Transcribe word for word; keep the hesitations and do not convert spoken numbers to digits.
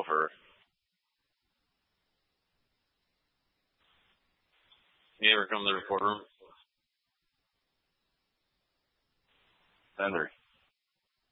over. You ever come to the report room? Denver.